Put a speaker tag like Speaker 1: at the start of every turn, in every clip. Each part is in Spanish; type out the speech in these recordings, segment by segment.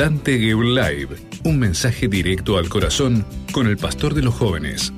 Speaker 1: Dante Gebel Live, un mensaje directo al corazón con el pastor de los jóvenes.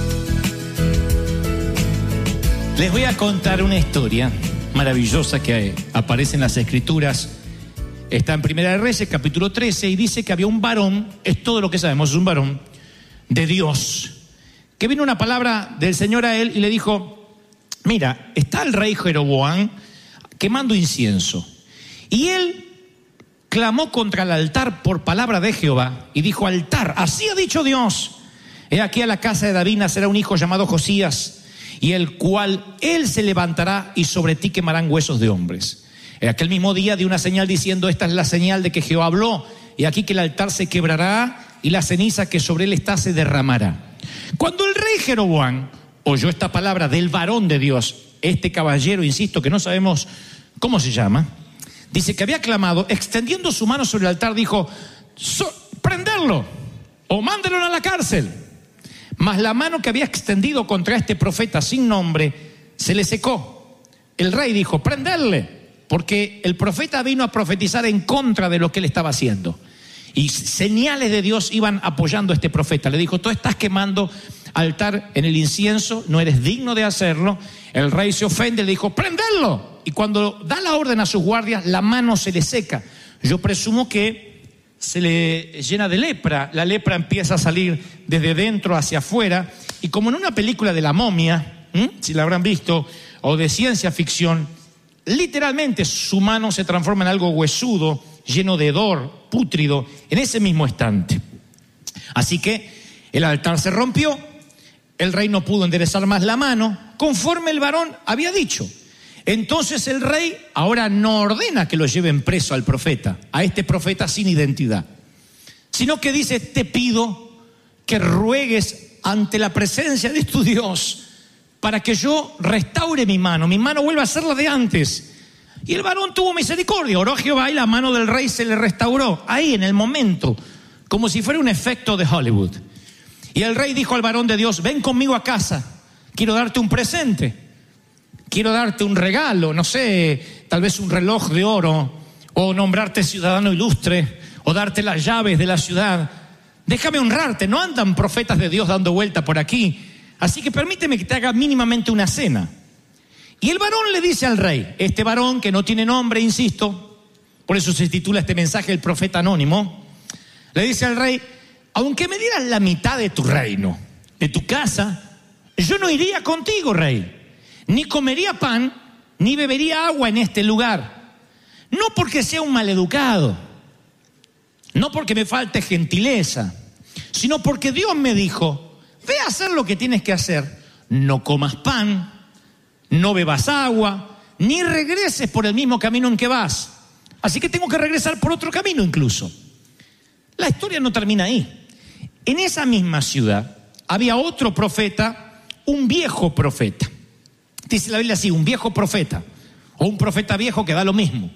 Speaker 2: Les voy a contar una historia maravillosa que aparece en las Escrituras. Está en Primera de Reyes, capítulo 13, y dice que había un varón, es todo lo que sabemos, es un varón de Dios, que vino una palabra del Señor a él y le dijo: mira, está el rey Jeroboam quemando incienso. Y él clamó contra el altar por palabra de Jehová y dijo: altar, así ha dicho Dios, he aquí a la casa de David nacerá un hijo llamado Josías, y el cual él se levantará y sobre ti quemarán huesos de hombres. En aquel mismo día dio una señal diciendo: esta es la señal de que Jehová habló, y aquí que el altar se quebrará y la ceniza que sobre él está se derramará. Cuando el rey Jeroboam oyó esta palabra del varón de Dios, este caballero, insisto, que no sabemos cómo se llama, dice que había clamado, extendiendo su mano sobre el altar, dijo: prenderlo o mándenlo a la cárcel. Mas la mano que había extendido contra este profeta sin nombre se le secó. El rey dijo: prenderle, porque el profeta vino a profetizar en contra de lo que él estaba haciendo. Y señales de Dios iban apoyando a este profeta. Le dijo: tú estás quemando altar en el incienso, no eres digno de hacerlo. El rey se ofende, le dijo: prenderlo. Y cuando da la orden a sus guardias, la mano se le seca. Yo presumo que se le llena de lepra. La lepra empieza a salir desde dentro hacia afuera. Y como en una película de la momia, si la habrán visto, o de ciencia ficción, literalmente su mano se transforma en algo huesudo, lleno de hedor, pútrido, en ese mismo instante. Así que el altar se rompió, el rey no pudo enderezar más la mano, conforme el varón había dicho. Entonces el rey ahora no ordena que lo lleven preso al profeta, a este profeta sin identidad, sino que dice: te pido que ruegues ante la presencia de tu Dios para que yo restaure mi mano vuelva a ser la de antes. Y el varón tuvo misericordia, oró a Jehová y la mano del rey se le restauró, ahí en el momento, como si fuera un efecto de Hollywood. Y el rey dijo al varón de Dios: ven conmigo a casa, quiero darte un presente, quiero darte un regalo, no sé, tal vez un reloj de oro, o nombrarte ciudadano ilustre, o darte las llaves de la ciudad. Déjame honrarte, no andan profetas de Dios dando vuelta por aquí, así que permíteme que te haga mínimamente una cena. Y el varón le dice al rey, este varón que no tiene nombre, insisto, por eso se titula este mensaje el profeta anónimo, le dice al rey: aunque me dieras la mitad de tu reino, de tu casa, yo no iría contigo, rey, ni comería pan, ni bebería agua en este lugar, no porque sea un maleducado, no porque me falte gentileza, sino porque Dios me dijo: ve a hacer lo que tienes que hacer, no comas pan, no bebas agua, ni regreses por el mismo camino en que vas. Así que tengo que regresar por otro camino incluso. La historia no termina ahí. En esa misma ciudad había otro profeta, un viejo profeta. Dice la Biblia así: un viejo profeta, o un profeta viejo, que da lo mismo.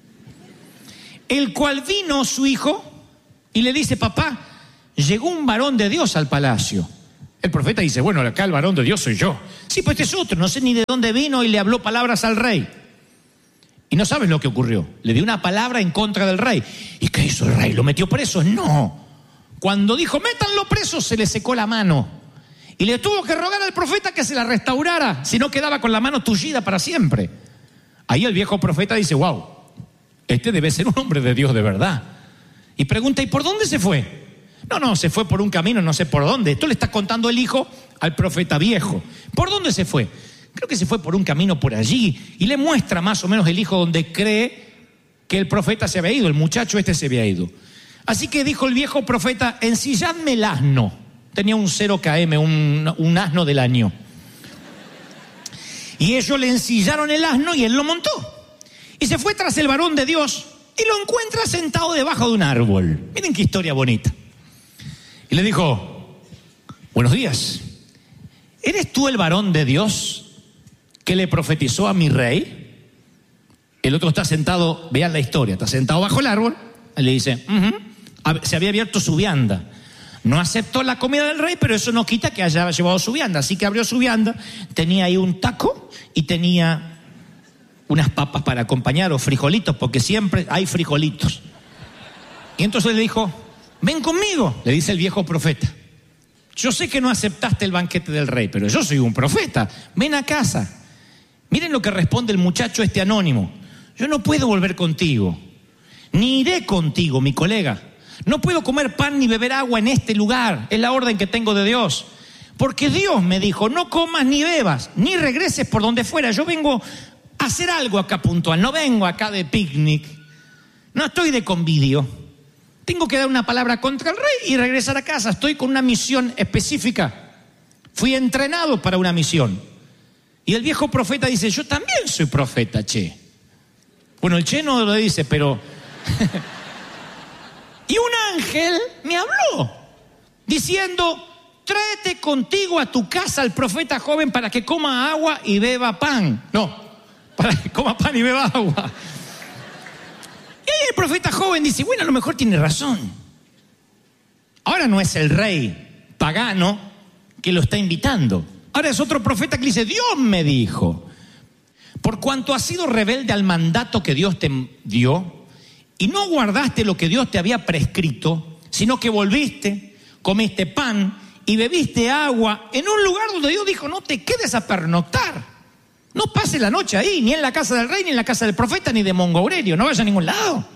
Speaker 2: El cual vino su hijo y le dice: papá, llegó un varón de Dios al palacio. El profeta dice: bueno, acá el varón de Dios soy yo. Sí, pues este es otro, no sé ni de dónde vino, y le habló palabras al rey. Y no sabes lo que ocurrió. Le dio una palabra en contra del rey. ¿Y qué hizo el rey? ¿Lo metió preso? No. Cuando dijo: métanlo preso, se le secó la mano. Y le tuvo que rogar al profeta que se la restaurara, si no quedaba con la mano tullida para siempre. Ahí el viejo profeta dice: wow, este debe ser un hombre de Dios de verdad. Y pregunta: ¿y por dónde se fue? No, se fue por un camino, no sé por dónde. Esto le está contando el hijo al profeta viejo. ¿Por dónde se fue? Creo que se fue por un camino por allí. Y le muestra más o menos el hijo donde cree que el profeta se había ido, el muchacho este se había ido. Así que dijo el viejo profeta: ensilladme el asno. Tenía un 0 km, un asno del año. Y ellos le ensillaron el asno y él lo montó. Y se fue tras el varón de Dios y lo encuentra sentado debajo de un árbol. Miren qué historia bonita. Y le dijo: buenos días, ¿eres tú el varón de Dios que le profetizó a mi rey? El otro está sentado, vean la historia, está sentado bajo el árbol. Él le dice: se había abierto su vianda. No aceptó la comida del rey, pero eso no quita que haya llevado su vianda. Así que abrió su vianda, tenía ahí un taco y tenía unas papas para acompañar, o frijolitos, porque siempre hay frijolitos. Y entonces le dijo, ven conmigo, le dice el viejo profeta. Yo sé que no aceptaste el banquete del rey, pero yo soy un profeta, ven a casa. Miren lo que responde el muchacho anónimo. Yo no puedo volver contigo, ni iré contigo, mi colega. No puedo comer pan ni beber agua en este lugar, es la orden que tengo de Dios. Porque Dios me dijo, no comas ni bebas, ni regreses por donde fuera. Yo vengo a hacer algo acá puntual, no vengo acá de picnic, no estoy de convivio. Tengo que dar una palabra contra el rey y regresar a casa. Estoy con una misión específica. Fui entrenado para una misión. Y el viejo profeta dice, yo también soy profeta, che. Bueno, el che no lo dice, pero... Y un ángel me habló, diciendo, tráete contigo a tu casa al profeta joven para que coma agua y beba pan. No, para que coma pan y beba agua. Y ahí el profeta joven dice, bueno, a lo mejor tiene razón. Ahora no es el rey pagano que lo está invitando. Ahora es otro profeta que le dice, Dios me dijo, por cuanto has sido rebelde al mandato que Dios te dio y no guardaste lo que Dios te había prescrito, sino que volviste, comiste pan y bebiste agua en un lugar donde Dios dijo, no te quedes a pernoctar. No pases la noche ahí, ni en la casa del rey, ni en la casa del profeta, ni de Mongo Aurelio. No vayas a ningún lado.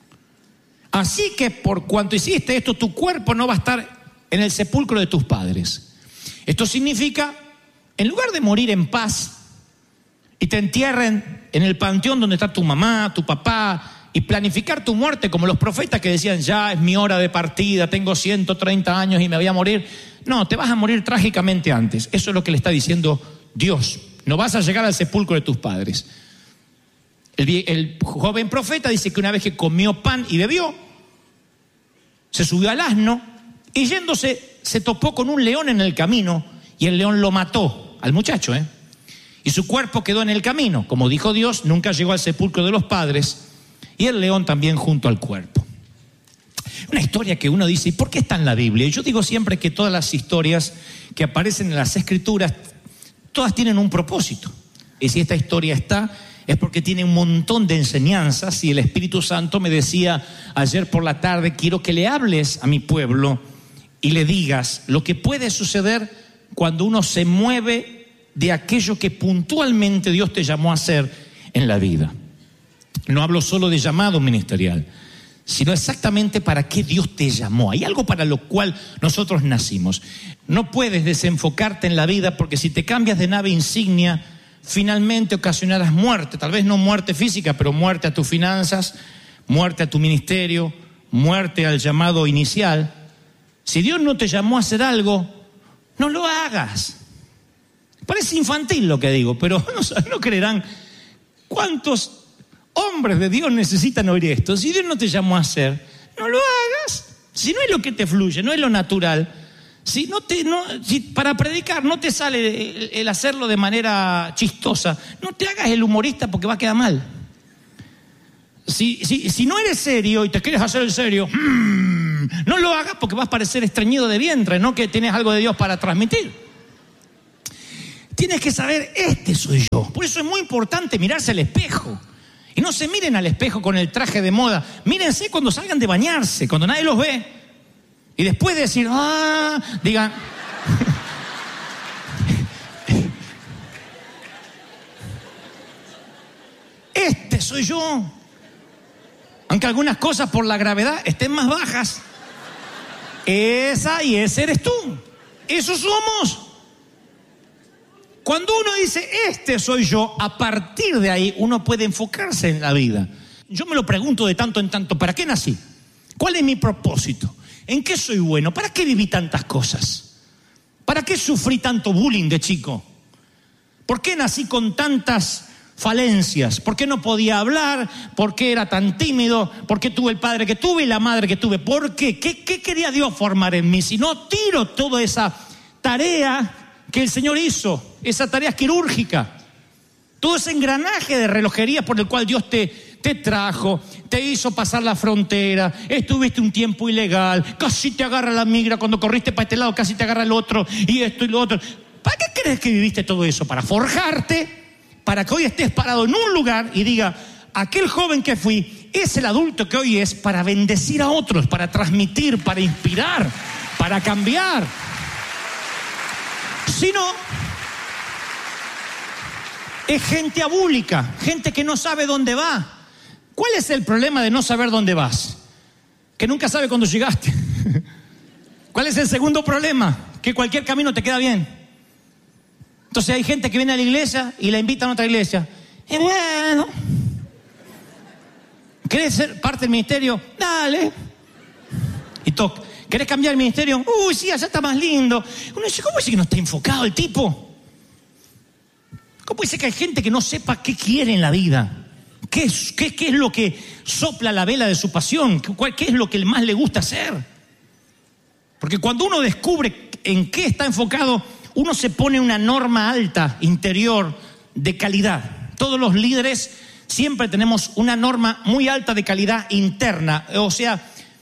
Speaker 2: Así que por cuanto hiciste esto, tu cuerpo no va a estar en el sepulcro de tus padres. Esto significa, en lugar de morir en paz y te entierren en el panteón donde está tu mamá, tu papá, y planificar tu muerte como los profetas que decían, ya es mi hora de partida, tengo 130 años y me voy a morir. No, te vas a morir trágicamente antes. Eso es lo que le está diciendo Dios. No vas a llegar al sepulcro de tus padres. El joven profeta dice que una vez que comió pan y bebió, se subió al asno y yéndose se topó con un león en el camino y el león lo mató al muchacho, y su cuerpo quedó en el camino. Como dijo Dios, nunca llegó al sepulcro de los padres y el león también junto al cuerpo. Una historia que uno dice, ¿y por qué está en la Biblia? Y yo digo siempre que todas las historias que aparecen en las Escrituras, todas tienen un propósito. Y si esta historia está, es porque tiene un montón de enseñanzas. Y el Espíritu Santo me decía ayer por la tarde, quiero que le hables a mi pueblo y le digas lo que puede suceder cuando uno se mueve de aquello que puntualmente Dios te llamó a hacer en la vida. No hablo solo de llamado ministerial, sino exactamente para qué Dios te llamó. Hay algo para lo cual nosotros nacimos. No puedes desenfocarte en la vida, porque si te cambias de nave insignia, finalmente ocasionarás muerte. Tal vez no muerte física, pero muerte a tus finanzas, muerte a tu ministerio, muerte al llamado inicial. Si Dios no te llamó a hacer algo, no lo hagas. Parece infantil lo que digo, pero no creerán cuántos hombres de Dios necesitan oír esto. Si Dios no te llamó a hacer, no lo hagas. Si no es lo que te fluye, no es lo natural. Si para predicar no te sale el hacerlo de manera chistosa, no te hagas el humorista porque va a quedar mal. Si no eres serio y te quieres hacer el serio, no lo hagas porque vas a parecer estreñido de vientre, no que tienes algo de Dios para transmitir. Tienes que saber, este soy yo. Por eso es muy importante mirarse al espejo. Y no se miren al espejo con el traje de moda. Mírense cuando salgan de bañarse, cuando nadie los ve. Y después de decir, digan... Este soy yo. Aunque algunas cosas por la gravedad estén más bajas. Esa y ese eres tú. Eso somos. Cuando uno dice, este soy yo, a partir de ahí uno puede enfocarse en la vida. Yo me lo pregunto de tanto en tanto, ¿para qué nací? ¿Cuál es mi propósito? ¿En qué soy bueno? ¿Para qué viví tantas cosas? ¿Para qué sufrí tanto bullying de chico? ¿Por qué nací con tantas falencias? ¿Por qué no podía hablar? ¿Por qué era tan tímido? ¿Por qué tuve el padre que tuve y la madre que tuve? ¿Por qué? ¿Qué quería Dios formar en mí? Si no tiro toda esa tarea que el Señor hizo, esa tarea quirúrgica, todo ese engranaje de relojería por el cual Dios te trajo, te hizo pasar la frontera, estuviste un tiempo ilegal, casi te agarra la migra, cuando corriste para este lado casi te agarra el otro, y esto y lo otro. ¿Para qué crees que viviste todo eso? Para forjarte, para que hoy estés parado en un lugar y diga, aquel joven que fui es el adulto que hoy es para bendecir a otros, para transmitir, para inspirar, para cambiar. Si no, es gente abúlica, gente que no sabe dónde va. ¿Cuál es el problema de no saber dónde vas? Que nunca sabe cuándo llegaste. ¿Cuál es el segundo problema? Que cualquier camino te queda bien. Entonces hay gente que viene a la iglesia y la invitan a otra iglesia. Y bueno, ¿querés ser parte del ministerio? Dale. Y toca. ¿Querés cambiar el ministerio? Uy, sí, allá está más lindo. Uno dice, ¿cómo dice que no está enfocado el tipo? ¿Cómo puede ser que hay gente que no sepa qué quiere en la vida? ¿Qué es lo que sopla la vela de su pasión? ¿Qué es lo que más le gusta hacer? Porque cuando uno descubre en qué está enfocado, uno se pone una norma alta interior de calidad. Todos los líderes siempre tenemos una norma muy alta de calidad interna. O sea,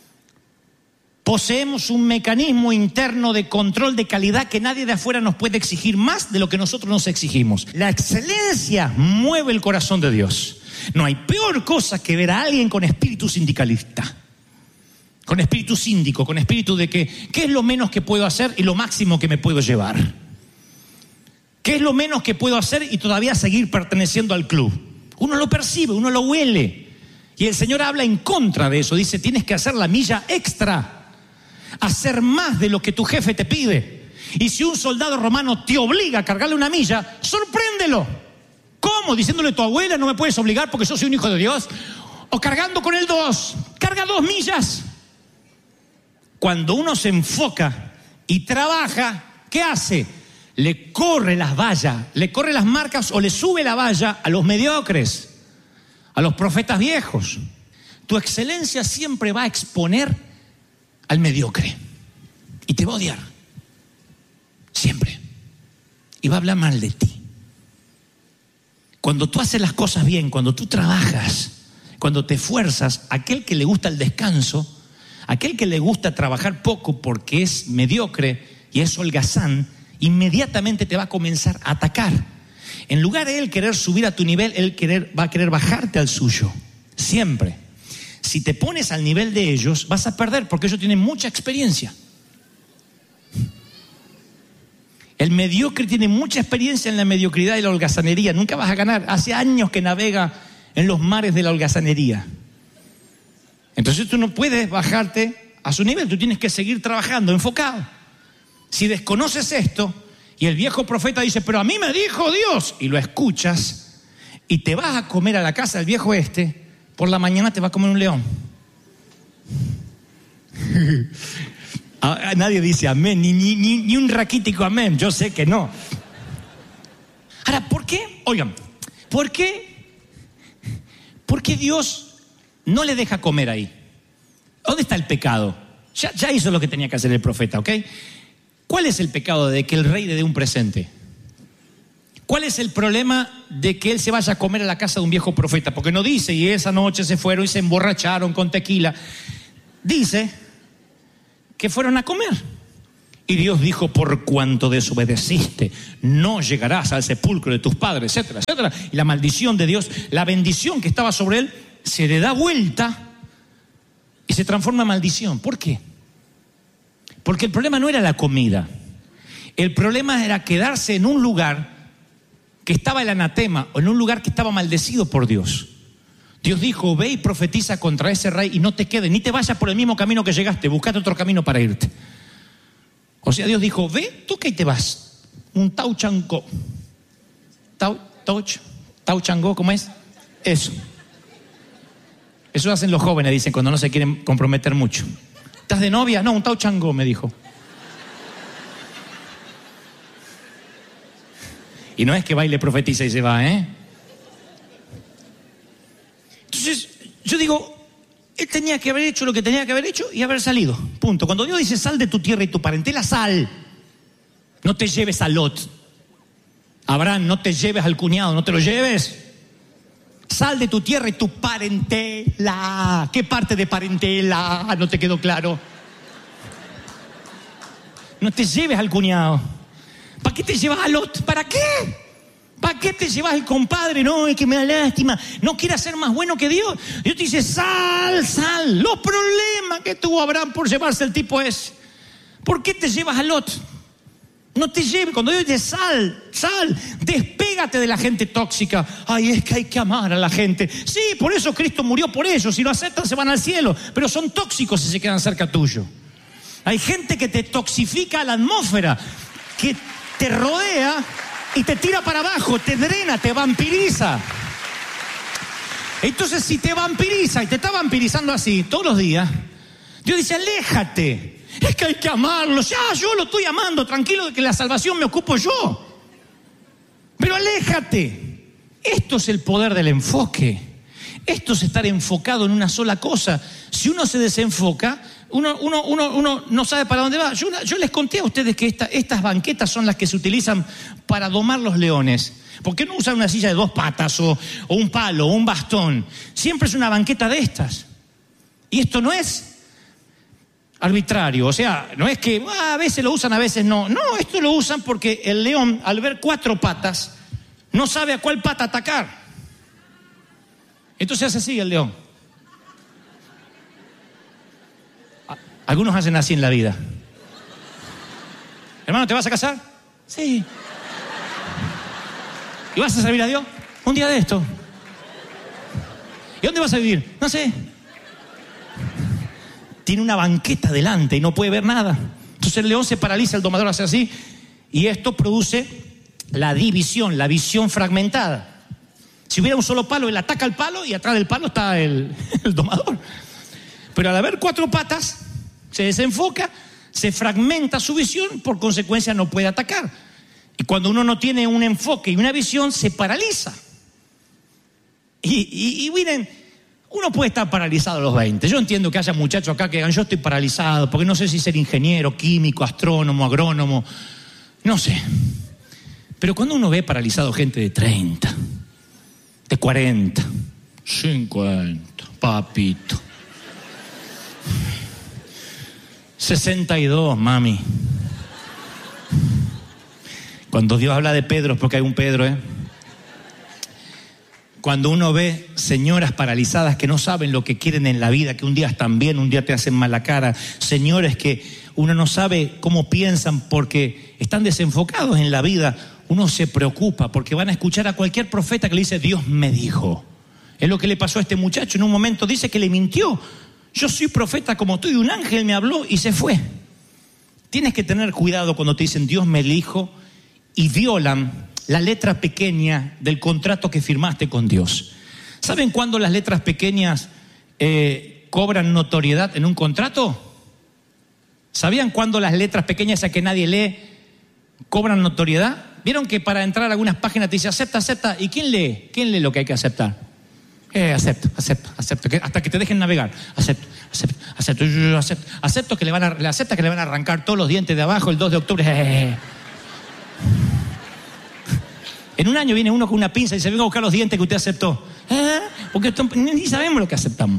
Speaker 2: poseemos un mecanismo interno de control de calidad que nadie de afuera nos puede exigir más de lo que nosotros nos exigimos. La excelencia mueve el corazón de Dios. No hay peor cosa que ver a alguien con espíritu sindicalista, con espíritu síndico, con espíritu de que ¿qué es lo menos que puedo hacer y lo máximo que me puedo llevar? ¿Qué es lo menos que puedo hacer y todavía seguir perteneciendo al club? Uno lo percibe, uno lo huele. Y el Señor habla en contra de eso. Dice, tienes que hacer la milla extra, hacer más de lo que tu jefe te pide. Y si un soldado romano te obliga a cargarle una milla, sorpréndelo. ¿Cómo? Diciéndole a tu abuela, no me puedes obligar porque yo soy un hijo de Dios. O cargando con el 2. Carga 2 millas. Cuando uno se enfoca y trabaja, ¿qué hace? Le corre las vallas, le corre las marcas o le sube la valla a los mediocres, a los profetas viejos. Tu excelencia siempre va a exponer al mediocre y te va a odiar. Siempre. Y va a hablar mal de ti. Cuando tú haces las cosas bien, cuando tú trabajas, cuando te esfuerzas, aquel que le gusta el descanso, aquel que le gusta trabajar poco porque es mediocre y es holgazán, inmediatamente te va a comenzar a atacar. En lugar de él querer subir a tu nivel, va a querer bajarte al suyo. Siempre. Si te pones al nivel de ellos, vas a perder porque ellos tienen mucha experiencia. El mediocre tiene mucha experiencia en la mediocridad y la holgazanería. Nunca vas a ganar. Hace años que navega en los mares de la holgazanería. Entonces tú no puedes bajarte a su nivel. Tú tienes que seguir trabajando, enfocado. Si desconoces esto y el viejo profeta dice, pero a mí me dijo Dios, y lo escuchas y te vas a comer a la casa del viejo por la mañana te va a comer un león. Nadie dice amén, ni un raquítico amén, yo sé que no. Ahora, ¿por qué? Oigan, ¿por qué Dios no le deja comer ahí? ¿Dónde está el pecado? Ya hizo lo que tenía que hacer el profeta, ¿ok? ¿Cuál es el pecado de que el rey le dé un presente? ¿Cuál es el problema de que él se vaya a comer a la casa de un viejo profeta? Porque no dice, y esa noche se fueron y se emborracharon con tequila. Dice que fueron a comer. Y Dios dijo, por cuanto desobedeciste, no llegarás al sepulcro de tus padres, etcétera, etcétera. Y la maldición de Dios, la bendición que estaba sobre él, se le da vuelta y se transforma en maldición. ¿Por qué? Porque el problema no era la comida. El problema era quedarse en un lugar que estaba el anatema, o en un lugar que estaba maldecido por Dios. Dios dijo, ve y profetiza contra ese rey y no te quedes, ni te vayas por el mismo camino que llegaste, buscate otro camino para irte. O sea, Dios dijo, ve, toca y te vas. Un tauchangó. Tauchangó, ¿cómo es? Eso. Eso hacen los jóvenes, dicen, cuando no se quieren comprometer mucho. ¿Estás de novia? No, un tauchangó, me dijo. Y no es que baile, profetiza y se va, ¿eh? Entonces, yo digo, él tenía que haber hecho lo que tenía que haber hecho y haber salido. Punto. Cuando Dios dice, sal de tu tierra y tu parentela, sal. No te lleves a Lot. Abraham, no te lleves al cuñado, no te lo lleves. Sal de tu tierra y tu parentela. ¿Qué parte de parentela? No te quedó claro. No te lleves al cuñado. ¿Para qué te llevas a Lot? ¿Para qué? ¿Para qué te llevas el compadre? No, es que me da lástima. No quiere ser más bueno que Dios. Dios te dice, sal. Los problemas que tuvo Abraham por llevarse el tipo ese. ¿Por qué te llevas a Lot? No te lleves. Cuando Dios dice, sal. Despégate de la gente tóxica. Ay, es que hay que amar a la gente. Sí, por eso Cristo murió por ellos. Si lo aceptan, se van al cielo. Pero son tóxicos si se quedan cerca tuyo. Hay gente que te toxifica la atmósfera, que te rodea y te tira para abajo, te drena, te vampiriza. Entonces, si te vampiriza y te está vampirizando así todos los días, Dios dice, aléjate. Es que hay que amarlo. Ya, yo lo estoy amando. Tranquilo de que la salvación me ocupo yo. Pero aléjate. Esto es el poder del enfoque. Esto es estar enfocado en una sola cosa. Si uno se desenfoca, uno no sabe para dónde va. Yo les conté a ustedes que estas banquetas son las que se utilizan para domar los leones. ¿Por qué no usan una silla de 2 patas o un palo o un bastón? Siempre es una banqueta de estas. Y esto no es arbitrario, o sea, no es que a veces lo usan, a veces no. No, esto lo usan porque el león, al ver 4 patas, no sabe a cuál pata atacar. Entonces hace así el león. Algunos hacen así en la vida. Hermano, ¿te vas a casar? Sí. ¿Y vas a servir a Dios? Un día de esto. ¿Y dónde vas a vivir? No sé. Tiene una banqueta delante y no puede ver nada. Entonces el león se paraliza, el domador hace así, y esto produce la división, la visión fragmentada. Si hubiera un solo palo, él ataca el palo y atrás del palo está el domador. Pero al haber 4 patas, se desenfoca, se fragmenta su visión, por consecuencia no puede atacar. Y cuando uno no tiene un enfoque y una visión, se paraliza. Y miren, uno puede estar paralizado a los 20. Yo entiendo que haya muchachos acá que digan, yo estoy paralizado, porque no sé si ser ingeniero, químico, astrónomo, agrónomo, no sé. Pero cuando uno ve paralizado gente de 30, de 40, 50, papito, 62, mami. Cuando Dios habla de Pedro es porque hay un Pedro, Cuando uno ve señoras paralizadas que no saben lo que quieren en la vida, que un día están bien, un día te hacen mala cara, señores que uno no sabe cómo piensan porque están desenfocados en la vida, uno se preocupa porque van a escuchar a cualquier profeta que le dice, Dios me dijo. Es lo que le pasó a este muchacho. En un momento dice que le mintió. Yo soy profeta como tú y un ángel me habló y se fue. Tienes que tener cuidado cuando te dicen Dios me dijo y violan la letra pequeña del contrato que firmaste con Dios. ¿Saben cuándo las letras pequeñas cobran notoriedad en un contrato? ¿Sabían cuándo las letras pequeñas, esas que nadie lee, cobran notoriedad? ¿Vieron que para entrar a algunas páginas te dice acepta? ¿Y quién lee? ¿Quién lee lo que hay que aceptar? Acepto. Hasta que te dejen navegar. Acepto que le van a arrancar todos los dientes de abajo el 2 de octubre. En un año viene uno con una pinza y dice, venga a buscar los dientes que usted aceptó. Porque ni sabemos lo que aceptamos.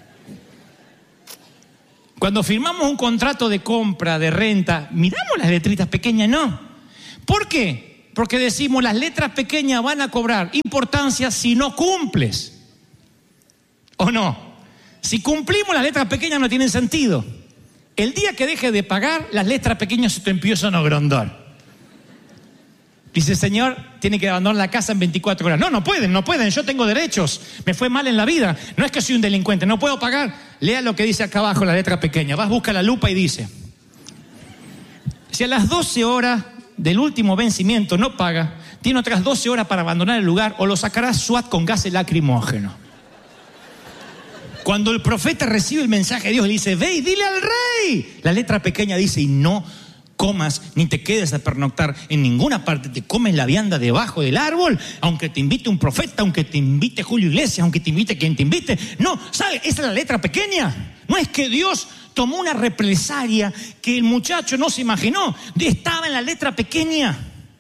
Speaker 2: Cuando firmamos un contrato de compra, de renta, miramos las letritas pequeñas, no. ¿Por qué? Porque decimos, las letras pequeñas van a cobrar importancia si no cumples. ¿O no? Si cumplimos, las letras pequeñas no tienen sentido. El día que dejes de pagar, las letras pequeñas se te empiezan a agrandar. Dice, Señor, tiene que abandonar la casa en 24 horas. No pueden, yo tengo derechos. Me fue mal en la vida. No es que soy un delincuente, no puedo pagar. Lea lo que dice acá abajo, la letra pequeña. Vas, busca la lupa y dice, si a las 12 horas del último vencimiento no paga, tiene otras 12 horas para abandonar el lugar o lo sacará SWAT con gases lacrimógenos. Cuando el profeta recibe el mensaje de Dios, le dice, ve y dile al rey. La letra pequeña dice, y no comas ni te quedes a pernoctar en ninguna parte, te comes la vianda debajo del árbol, aunque te invite un profeta, aunque te invite Julio Iglesias, aunque te invite quien te invite. No, ¿sabes? Esa es la letra pequeña. No es que Dios tomó una represalia que el muchacho no se imaginó. Estaba en la letra pequeña.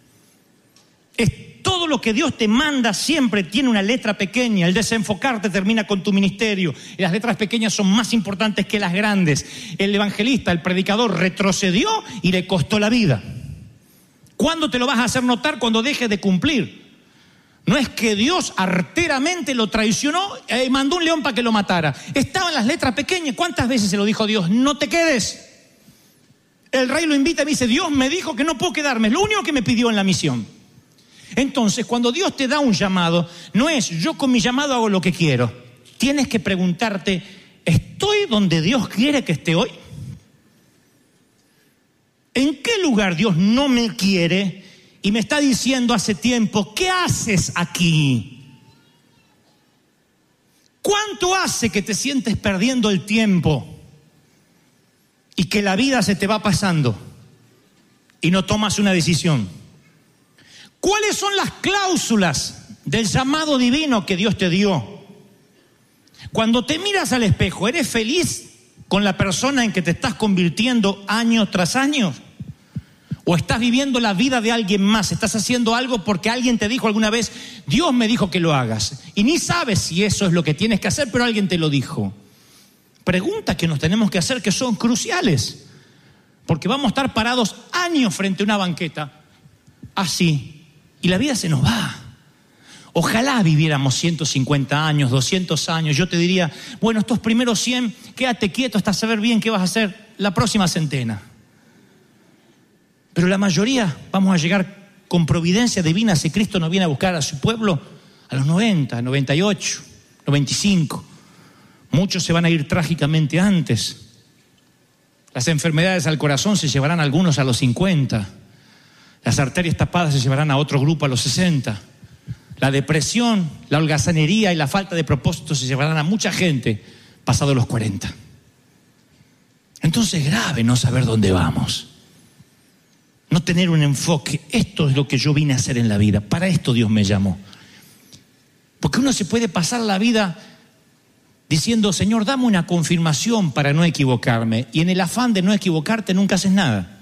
Speaker 2: Todo lo que Dios te manda siempre tiene una letra pequeña. El desenfocarte termina con tu ministerio. Y las letras pequeñas son más importantes que las grandes. El evangelista, el predicador, retrocedió y le costó la vida. ¿Cuándo te lo vas a hacer notar? Cuando dejes de cumplir. No es que Dios arteramente lo traicionó y mandó un león para que lo matara. Estaban las letras pequeñas. ¿Cuántas veces se lo dijo Dios? No te quedes. El rey lo invita y me dice, Dios me dijo que no puedo quedarme. Es lo único que me pidió en la misión. Entonces, cuando Dios te da un llamado, no es yo con mi llamado hago lo que quiero. Tienes que preguntarte, ¿estoy donde Dios quiere que esté hoy? ¿En qué lugar Dios no me quiere y me está diciendo hace tiempo, ¿qué haces aquí? ¿Cuánto hace que te sientes perdiendo el tiempo y que la vida se te va pasando y no tomas una decisión? ¿Cuáles son las cláusulas del llamado divino que Dios te dio? Cuando te miras al espejo, ¿eres feliz con la persona en que te estás convirtiendo año tras año? ¿O estás viviendo la vida de alguien más? ¿Estás haciendo algo porque alguien te dijo alguna vez, Dios me dijo que lo hagas? Y ni sabes si eso es lo que tienes que hacer, pero alguien te lo dijo. Preguntas que nos tenemos que hacer que son cruciales. Porque vamos a estar parados años frente a una banqueta, así, y la vida se nos va. Ojalá viviéramos 150 años, 200 años. Yo te diría, bueno, estos primeros 100, quédate quieto hasta saber bien qué vas a hacer la próxima centena. Pero la mayoría vamos a llegar con providencia divina, si Cristo nos viene a buscar a su pueblo, a los 90, 98, 95. Muchos se van a ir trágicamente antes. Las enfermedades al corazón se llevarán a algunos a los 50. Las arterias tapadas se llevarán a otro grupo a los 60. La depresión, la holgazanería y la falta de propósito se llevarán a mucha gente pasados los 40. Entonces es grave no saber dónde vamos. No tener un enfoque. Esto es lo que yo vine a hacer en la vida. Para esto Dios me llamó. Porque uno se puede pasar la vida diciendo, Señor, dame una confirmación para no equivocarme. Y en el afán de no equivocarte nunca haces nada.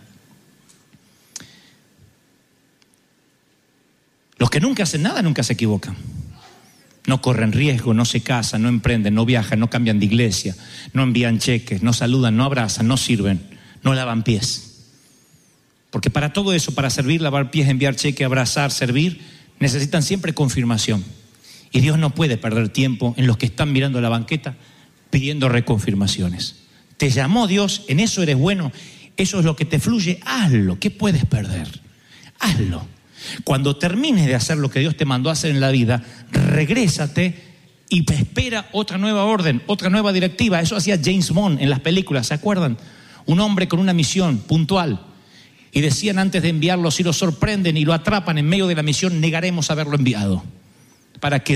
Speaker 2: Los que nunca hacen nada nunca se equivocan. No corren riesgo, no se casan, no emprenden, no viajan, no cambian de iglesia, no envían cheques, no saludan, no abrazan, no sirven, no lavan pies. Porque para todo eso, para servir, lavar pies, enviar cheque, abrazar, servir, necesitan siempre confirmación. Y Dios no puede perder tiempo en los que están mirando la banqueta pidiendo reconfirmaciones. Te llamó Dios, en eso eres bueno, eso es lo que te fluye, hazlo. ¿Qué puedes perder? Hazlo. Cuando termines de hacer lo que Dios te mandó a hacer en la vida, regrésate y te espera otra nueva orden, otra nueva directiva. Eso hacía James Bond en las películas, ¿se acuerdan? Un hombre con una misión puntual. Y decían antes de enviarlo, si lo sorprenden y lo atrapan en medio de la misión, negaremos haberlo enviado. Para que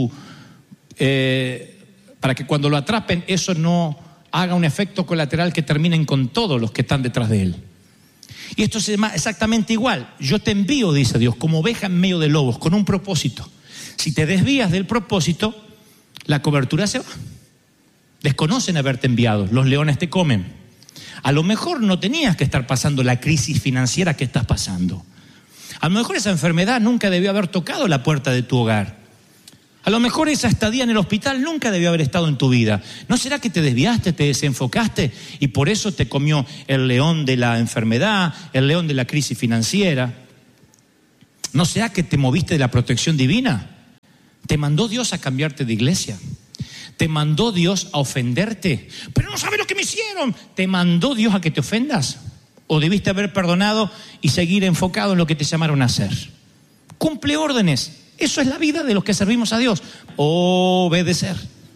Speaker 2: cuando lo atrapen, eso no haga un efecto colateral que terminen con todos los que están detrás de él. Y esto se llama exactamente igual. Yo te envío, dice Dios, como oveja en medio de lobos, con un propósito. Si te desvías del propósito, la cobertura se va. Desconocen haberte enviado, los leones te comen. A lo mejor no tenías que estar pasando la crisis financiera que estás pasando. A lo mejor esa enfermedad nunca debió haber tocado la puerta de tu hogar. A lo mejor esa estadía en el hospital nunca debió haber estado en tu vida. ¿No será que te desviaste, te desenfocaste y por eso te comió el león de la enfermedad, el león de la crisis financiera? ¿No será que te moviste de la protección divina? Te mandó Dios a cambiarte de iglesia. Te mandó Dios a ofenderte. Pero no sabes lo que me hicieron. ¿Te mandó Dios a que te ofendas? ¿O debiste haber perdonado y seguir enfocado en lo que te llamaron a hacer? Cumple órdenes. Eso es la vida de los que servimos a Dios. Obedecer.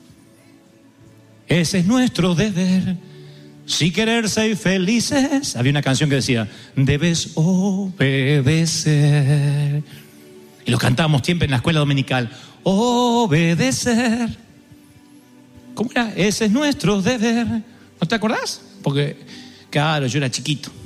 Speaker 2: Ese es nuestro deber. Si querer ser felices. Había una canción que decía, debes obedecer. Y lo cantábamos siempre en la escuela dominical. Obedecer. ¿Cómo era? Ese es nuestro deber. ¿No te acordás? Porque, claro, yo era chiquito.